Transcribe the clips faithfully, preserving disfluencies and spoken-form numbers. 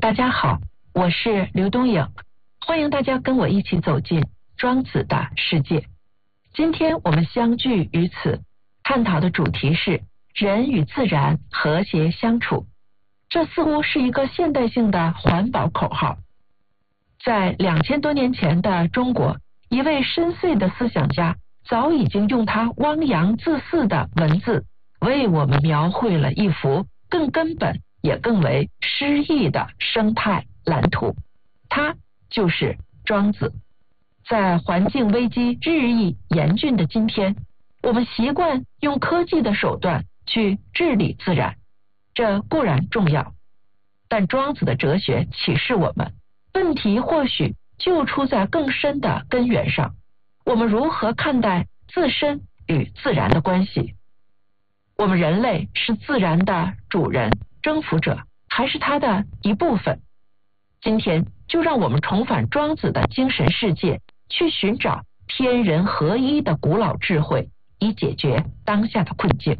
大家好，我是刘东颖，欢迎大家跟我一起走进庄子的世界。今天我们相聚于此，探讨的主题是人与自然和谐相处。这似乎是一个现代性的环保口号。在两千多年前的中国，一位深邃的思想家早已经用他汪洋恣肆的文字，为我们描绘了一幅更根本也更为诗意的生态蓝图。他就是庄子。在环境危机日益严峻的今天，我们习惯用科技的手段去治理自然，这固然重要，但庄子的哲学启示我们，问题或许就出在更深的根源上。我们如何看待自身与自然的关系？我们人类是自然的主人、征服者，还是它的一部分？今天就让我们重返庄子的精神世界，去寻找天人合一的古老智慧，以解决当下的困境。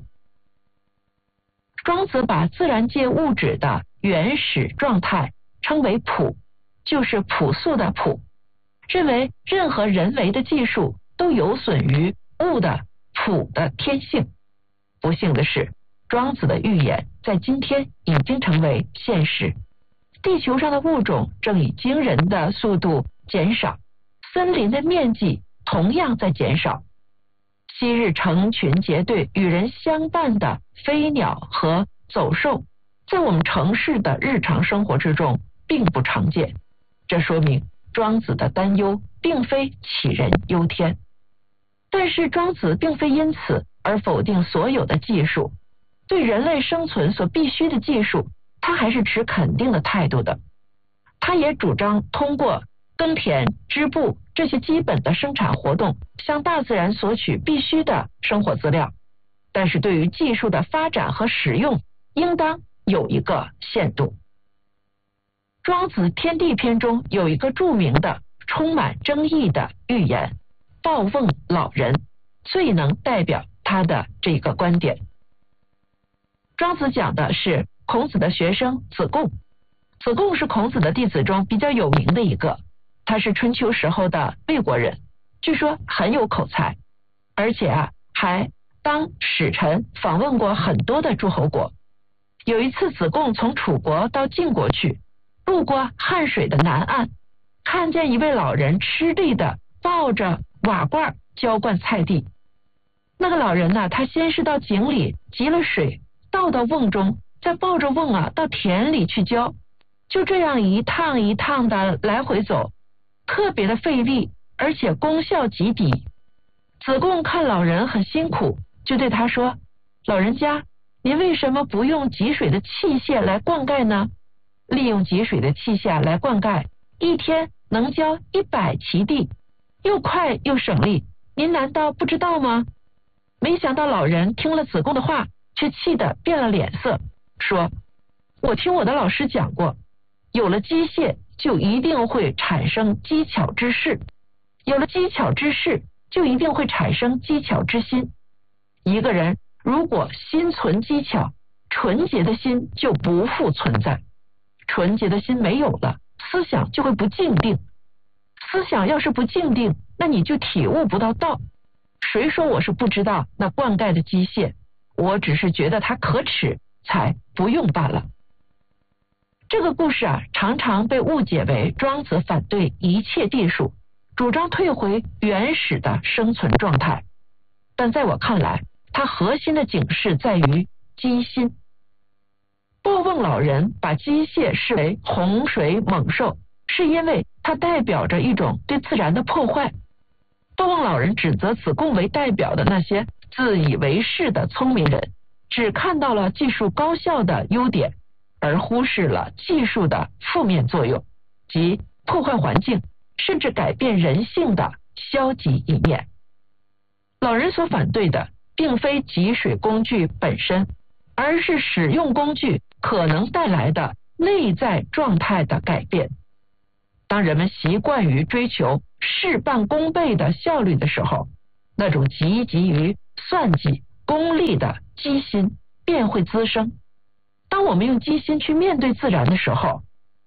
庄子把自然界物质的原始状态称为朴，就是朴素的朴，认为任何人为的技术都有损于物的朴的天性。不幸的是，庄子的预言在今天已经成为现实。地球上的物种正以惊人的速度减少，森林的面积同样在减少。昔日成群结队与人相伴的飞鸟和走兽，在我们城市的日常生活之中并不常见。这说明庄子的担忧并非杞人忧天。但是庄子并非因此而否定所有的技术，对人类生存所必须的技术，他还是持肯定的态度的。他也主张通过耕田、织布这些基本的生产活动，向大自然索取必须的生活资料。但是对于技术的发展和使用，应当有一个限度。庄子天地篇中有一个著名的、充满争议的寓言，报瓮老人，最能代表他的这个观点。庄子讲的是孔子的学生子贡。子贡是孔子的弟子中比较有名的一个，他是春秋时候的魏国人，据说很有口才，而且啊还当使臣访问过很多的诸侯国。有一次子贡从楚国到晋国去，路过汉水的南岸，看见一位老人吃力的抱着瓦罐浇灌菜地。那个老人呢、啊，他先是到井里汲了水倒到瓮中，再抱着瓮啊到田里去浇，就这样一趟一趟的来回走，特别的费力，而且功效极低。子贡看老人很辛苦，就对他说：老人家，您为什么不用汲水的器械来灌溉呢？利用汲水的器械来灌溉，一天能浇一百畦地，又快又省力，您难道不知道吗？没想到老人听了子贡的话，却气得变了脸色，说：我听我的老师讲过，有了机械就一定会产生机巧之事，有了机巧之事就一定会产生机巧之心。一个人如果心存机巧，纯洁的心就不复存在。纯洁的心没有了，思想就会不静定。思想要是不静定，那你就体悟不到道。谁说我是不知道那灌溉的机械？我只是觉得它可耻，才不用罢了。这个故事啊，常常被误解为庄子反对一切地术，主张退回原始的生存状态。但在我看来，它核心的警示在于机心。报瓮老人把机械视为洪水猛兽，是因为它代表着一种对自然的破坏。报瓮老人指责子贡为代表的那些自以为是的聪明人，只看到了技术高效的优点，而忽视了技术的负面作用，即破坏环境，甚至改变人性的消极一面。老人所反对的并非汲水工具本身，而是使用工具可能带来的内在状态的改变。当人们习惯于追求事半功倍的效率的时候，那种积极于算计、功利的机心便会滋生。当我们用机心去面对自然的时候，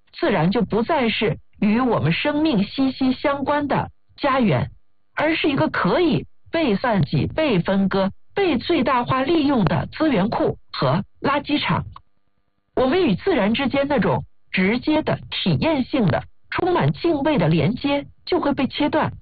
自然就不再是与我们生命息息相关的家园，而是一个可以被算计、被分割、被最大化利用的资源库和垃圾场。我们与自然之间那种直接的、体验性的、充满敬畏的连接就会被切断。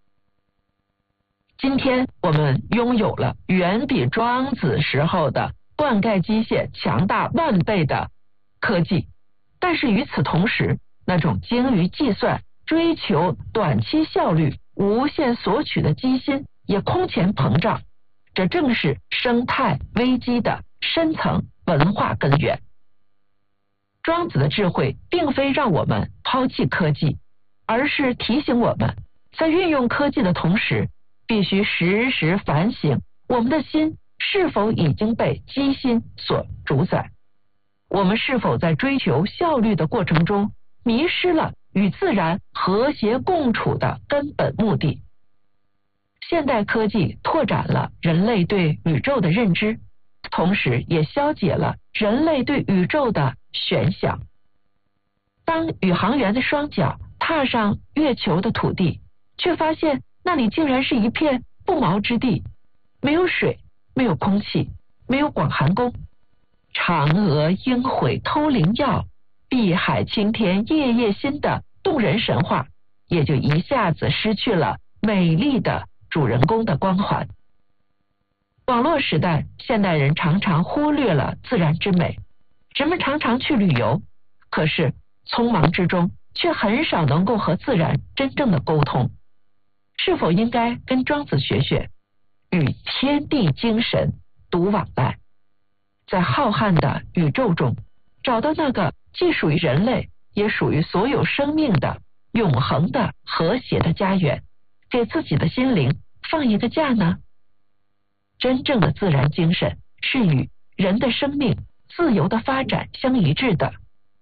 今天我们拥有了远比庄子时候的灌溉机械强大万倍的科技，但是与此同时，那种精于计算、追求短期效率、无限索取的机心也空前膨胀。这正是生态危机的深层文化根源。庄子的智慧并非让我们抛弃科技，而是提醒我们，在运用科技的同时，必须时时反省我们的心是否已经被机心所主宰，我们是否在追求效率的过程中迷失了与自然和谐共处的根本目的。现代科技拓展了人类对宇宙的认知，同时也消解了人类对宇宙的悬想。当宇航员的双脚踏上月球的土地，却发现那里竟然是一片不毛之地，没有水，没有空气，没有广寒宫。嫦娥应悔偷灵药，碧海青天夜夜心的动人神话，也就一下子失去了美丽的主人公的光环。网络时代，现代人常常忽略了自然之美。人们常常去旅游，可是匆忙之中却很少能够和自然真正的沟通。是否应该跟庄子学学，与天地精神独往来，在浩瀚的宇宙中找到那个既属于人类也属于所有生命的永恒的和谐的家园，给自己的心灵放一个假呢？真正的自然精神是与人的生命自由的发展相一致的。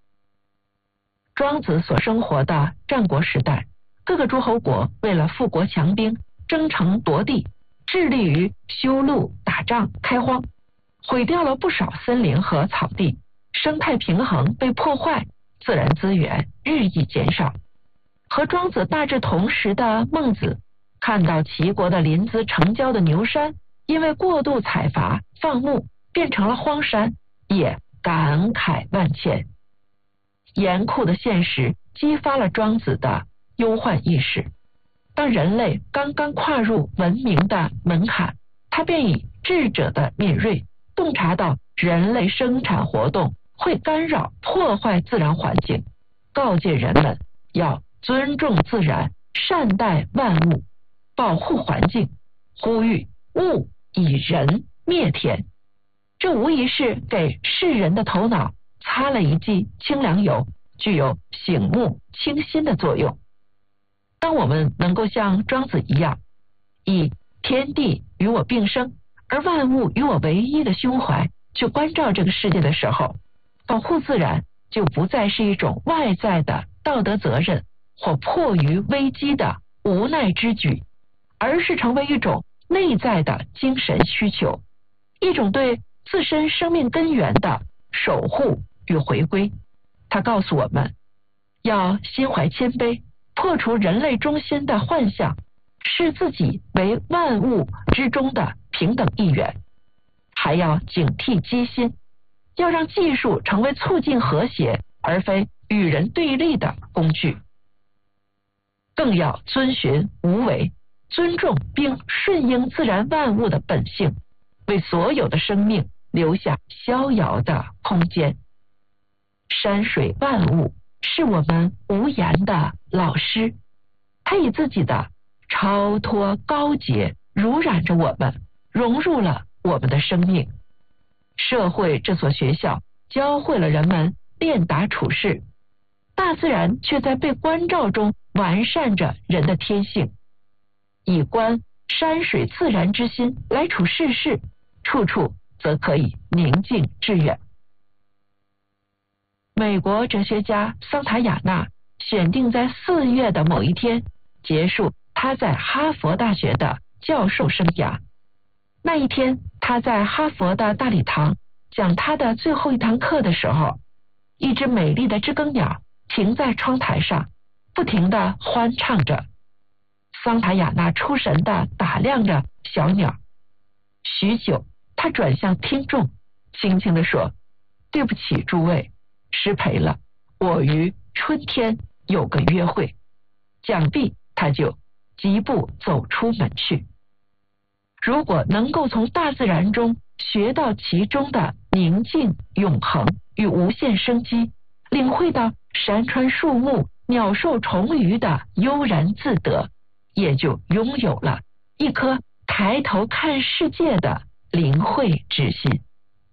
庄子所生活的战国时代，各个诸侯国为了富国强兵、争城夺地，致力于修路、打仗、开荒，毁掉了不少森林和草地，生态平衡被破坏，自然资源日益减少。和庄子大致同时的孟子，看到齐国的临淄城郊的牛山因为过度采伐放牧变成了荒山，也感慨万千。严酷的现实激发了庄子的忧患意识。当人类刚刚跨入文明的门槛，他便以智者的敏锐洞察到人类生产活动会干扰破坏自然环境，告诫人们要尊重自然，善待万物，保护环境，呼吁物以人灭天。这无疑是给世人的头脑擦了一剂清凉油，具有醒目清新的作用。当我们能够像庄子一样，以天地与我并生，而万物与我为一的胸怀去关照这个世界的时候，保护自然就不再是一种外在的道德责任或迫于危机的无奈之举，而是成为一种内在的精神需求，一种对自身生命根源的守护与回归。它告诉我们，要心怀谦卑，破除人类中心的幻象，视自己为万物之中的平等一员，还要警惕机心，要让技术成为促进和谐而非与人对立的工具，更要遵循无为，尊重并顺应自然万物的本性，为所有的生命留下逍遥的空间。山水万物是我们无言的老师，他以自己的超脱高洁濡染着我们，融入了我们的生命。社会这所学校教会了人们练达处世，大自然却在被关照中完善着人的天性。以观山水自然之心来处世事，处处则可以宁静致远。美国哲学家桑塔亚纳选定在四月的某一天结束他在哈佛大学的教授生涯。那一天，他在哈佛的大礼堂讲他的最后一堂课的时候，一只美丽的知更鸟停在窗台上，不停地欢唱着。桑塔亚娜出神地打量着小鸟，许久，他转向听众，轻轻地说：“对不起，诸位，失陪了。我于春天有个约会。”讲毕，他就疾步走出门去。如果能够从大自然中学到其中的宁静、永恒与无限生机，领会到山川树木、鸟兽虫鱼的悠然自得，也就拥有了一颗抬头看世界的灵慧之心。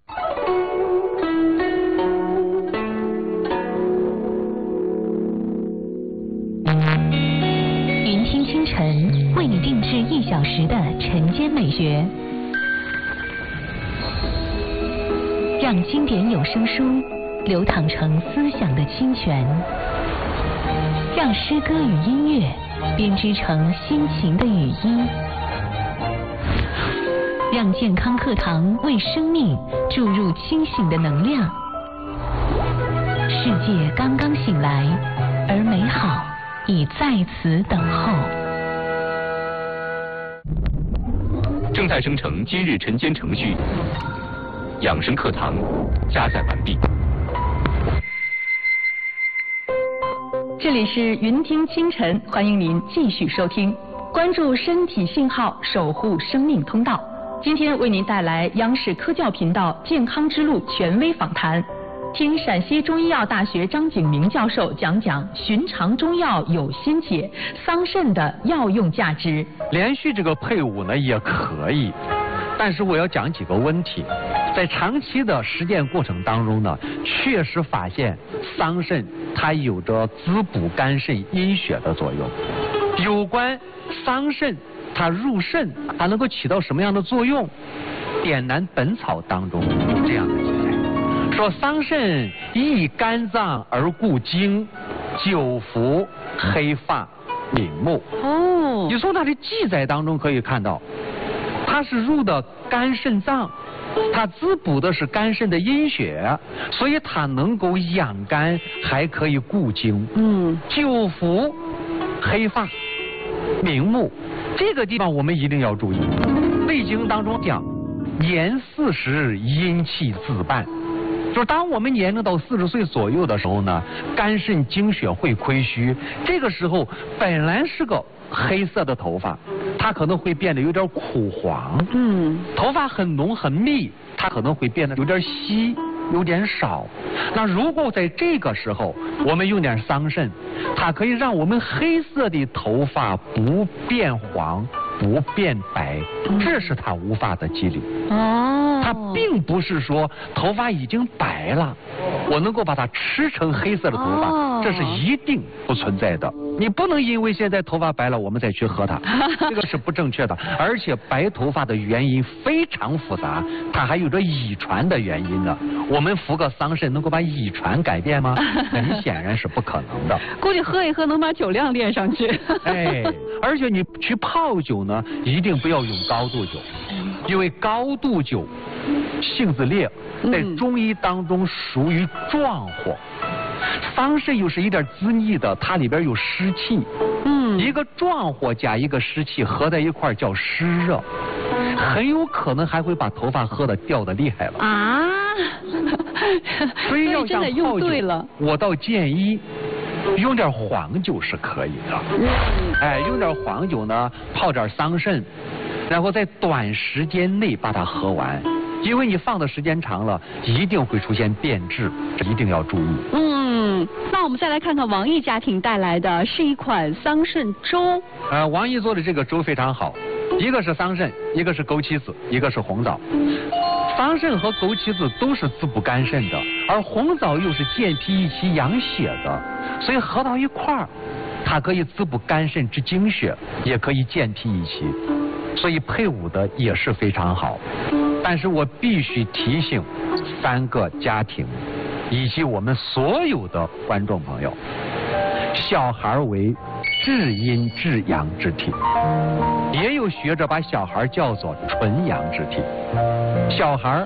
云听清晨为你定制一小时的晨间美学，让经典有声书流淌成思想的清泉，让诗歌与音乐编织成心情的语音，让健康课堂为生命注入清醒的能量。世界刚刚醒来，而美好已在此等候。 正在生成今日晨间程序，养生课堂加载完毕。 这里是云听清晨，欢迎您继续收听，关注身体信号，守护生命通道。今天为您带来央视科教频道健康之路权威访谈，听陕西中医药大学张景明教授讲讲寻常中药有心解，桑葚的药用价值。 连续这个配伍呢也可以，但是我要讲几个问题。在长期的实践过程当中呢，确实发现桑葚它有着滋补肝肾阴血的作用。有关桑葚它入肾，它能够起到什么样的作用？点南本草当中有这样的记载，说桑葚益肝脏而固精，久服黑发明目。哦，你从它的记载当中可以看到，它是入的肝肾脏，它滋补的是肝肾的阴血，所以它能够养肝，还可以固精。嗯，久服黑发明目，这个地方我们一定要注意。《内经》当中讲，年四十阴气自半，就是当我们年龄到四十岁左右的时候呢，肝肾精血会亏虚，这个时候本来是个黑色的头发，它可能会变得有点枯黄。嗯，头发很浓很密，它可能会变得有点稀，有点少。那如果在这个时候我们用点桑葚，它可以让我们黑色的头发不变黄不变白，这是它无法的机理。哦，它并不是说头发已经白了，我能够把它吃成黑色的头发，哦，这是一定不存在的。你不能因为现在头发白了我们再去喝它，这个是不正确的。而且白头发的原因非常复杂，它还有着遗传的原因呢。我们服个桑葚能够把遗传改变吗？很显然是不可能的。 估计喝一喝能把酒量练上去。 哎，而且你去泡酒呢，一定不要用高度酒，因为高度酒性子烈，在中医当中属于壮火。桑葚又是一点滋腻的，它里边有湿气。嗯，一个壮火加一个湿气合在一块叫湿热，很有可能还会把头发喝的掉的厉害了啊。所以要想泡酒，我倒建议用点黄酒是可以的。嗯，哎，用点黄酒呢，泡点桑葚，然后在短时间内把它喝完。因为你放的时间长了，一定会出现变质，这一定要注意。 嗯，那我们再来看看王毅家庭带来的是一款桑葚粥。 呃，王毅做的这个粥非常好，一个是桑葚，一个是枸杞子，一个是红枣。桑葚和枸杞子都是滋补肝肾的，而红枣又是健脾益气养血的，所以合到一块儿，它可以滋补肝肾之精血，也可以健脾益气，所以配伍的也是非常好。但是我必须提醒三个家庭以及我们所有的观众朋友，小孩为至阴至阳之体，也有学者把小孩叫做纯阳之体。小孩